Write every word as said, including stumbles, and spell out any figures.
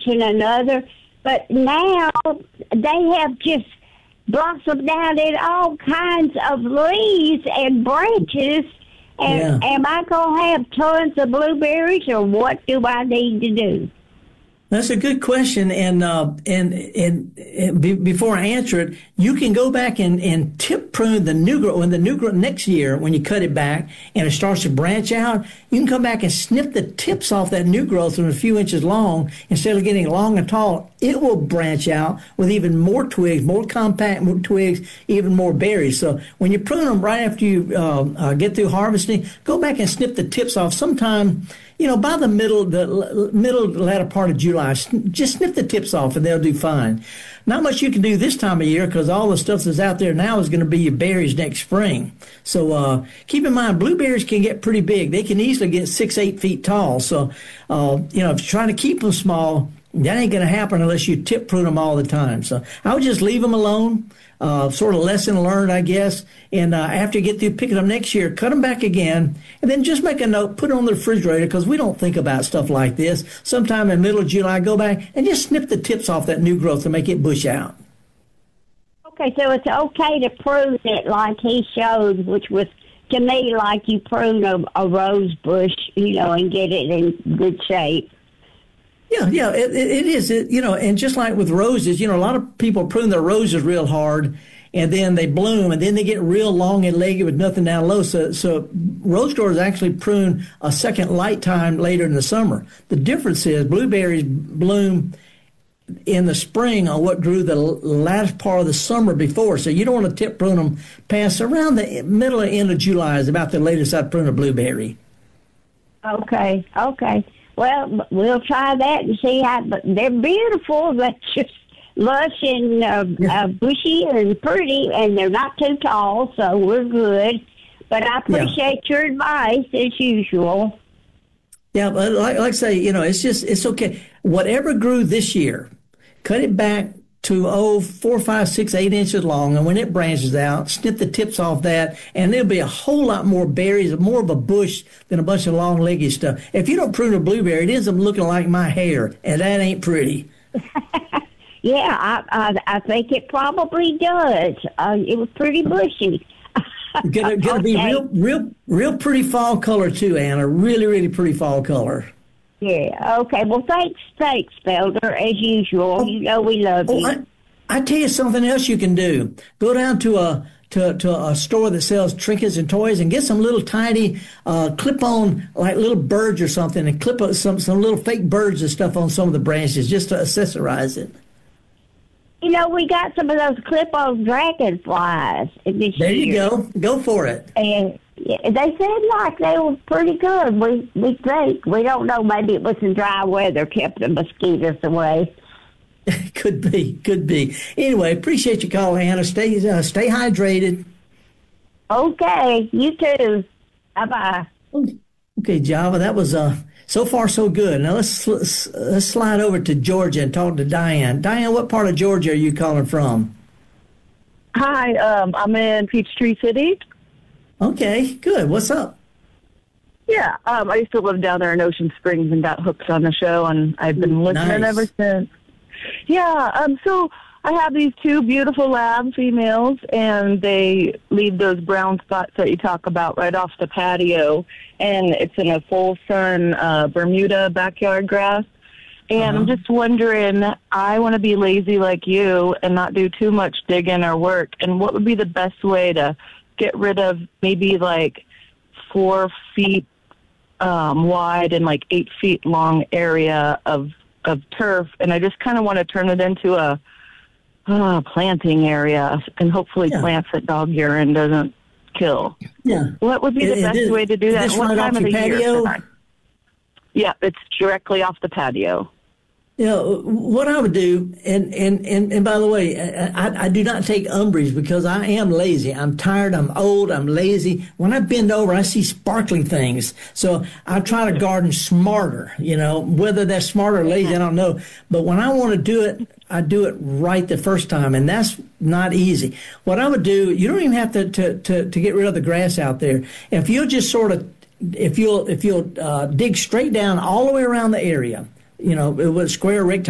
branch and another. But now they have just blossomed out in all kinds of leaves and branches. And Yeah. am I going to have tons of blueberries, or what do I need to do? That's a good question, and uh, and and, and be, before I answer it, you can go back and, and tip prune the new growth. When the new growth next year, when you cut it back and it starts to branch out, you can come back and snip the tips off that new growth from a few inches long. Instead of getting long and tall, it will branch out with even more twigs, more compact more twigs, even more berries. So when you prune them right after you uh, uh, get through harvesting, go back and snip the tips off sometime. You know, by the middle, the middle, latter part of July, just snip the tips off and they'll do fine. Not much you can do this time of year because all the stuff that's out there now is going to be your berries next spring. So uh, keep in mind, blueberries can get pretty big. They can easily get six, eight feet tall. So, uh, you know, if you're trying to keep them small, that ain't going to happen unless you tip prune them all the time. So I would just leave them alone. Uh, sort of lesson learned, I guess. And uh, after you get through picking them next year, cut them back again, and then just make a note, put it on the refrigerator, because we don't think about stuff like this. Sometime in the middle of July, go back and just snip the tips off that new growth to make it bush out. Okay, so it's okay to prune it like he showed, which was, to me, like you prune a, a rose bush, you know, and get it in good shape. Yeah, yeah, it, it is. It, you know, and just like with roses, you know, a lot of people prune their roses real hard, and then they bloom, and then they get real long and leggy with nothing down low. So, so rose growers actually prune a second light time later in the summer. The difference is blueberries bloom in the spring on what grew the last part of the summer before. So you don't want to tip prune them past around the middle or end of July is about the latest I'd prune a blueberry. Okay, okay. Well, we'll try that and see how. But they're beautiful. They're just lush and uh, Yeah. uh, bushy and pretty, and they're not too tall, so we're good. But I appreciate your advice as usual. Yeah, but like, like I say, you know, it's just, it's okay. Whatever grew this year, cut it back to, oh, four, five, six, eight inches long. And when it branches out, snip the tips off that, and there'll be a whole lot more berries, more of a bush than a bunch of long, leggy stuff. If you don't prune a blueberry, it ends up looking like my hair, and that ain't pretty. Yeah, I, I I think it probably does. Uh, it was pretty bushy. Gonna, gonna Okay. be real, real, real pretty fall color too, Anna. Really, really pretty fall color. Yeah, okay. Well, thanks, thanks, Felder, as usual. You know we love Oh, you. I, I tell you something else you can do. Go down to a to, to a store that sells trinkets and toys and get some little tiny uh, clip-on, like little birds or something, and clip some some little fake birds and stuff on some of the branches just to accessorize it. You know, we got some of those clip-on dragonflies this There you year. go. Go for it. And yeah, they said like they were pretty good. We we think. We don't know. Maybe it was some dry weather kept the mosquitoes away. Could be. Could be. Anyway, appreciate you calling, Anna. Stay uh, stay hydrated. Okay, you too. Bye-bye. Okay, Java, that was uh, so far so good. Now let's, let's let's slide over to Georgia and talk to Diane. Diane, what part of Georgia are you calling from? Hi, um, I'm in Peachtree City. Okay, good. What's up? Yeah, um, I used to live down there in Ocean Springs and got hooked on the show, and I've been listening Nice. ever since. Yeah, um, so I have these two beautiful lab females, and they leave those brown spots that you talk about right off the patio, and it's in a full sun uh, Bermuda backyard grass. And I'm Uh-huh. just wondering, I want to be lazy like you and not do too much digging or work, and what would be the best way to get rid of maybe like four feet um, wide and like eight feet long area of of turf, and I just kind of want to turn it into a uh, planting area and hopefully Yeah. plants that dog urine doesn't kill. Yeah. What would be the Is best this- way to do is that? this What right time off of the your year? patio? should I- Yeah, it's directly off the patio. You know, what I would do, and, and, and, and by the way, I, I, I do not take umbrage because I am lazy. I'm tired. I'm old. I'm lazy. When I bend over, I see sparkly things. So I try to garden smarter, you know, whether that's smart or lazy, I don't know. But when I want to do it, I do it right the first time, and that's not easy. What I would do, you don't even have to, to, to, to get rid of the grass out there. If you'll just sort of, if you'll, if you'll uh, dig straight down all the way around the area, you know, it was square, rectangle,